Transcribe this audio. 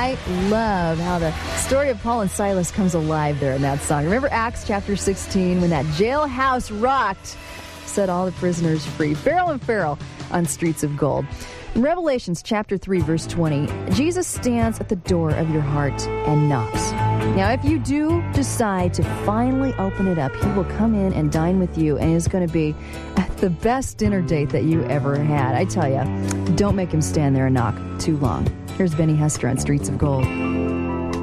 I love how the story of Paul and Silas comes alive there in that song. Remember Acts chapter 16 when that jailhouse rocked, set all the prisoners free. Pharaoh and Pharaoh on Streets of Gold. In Revelations chapter 3, verse 20, Jesus stands at the door of your heart and knocks. Now, if you do decide to finally open it up, he will come in and dine with you, and it's going to be the best dinner date that you ever had. I tell you, don't make him stand there and knock too long. Here's Benny Hester on Streets of Gold.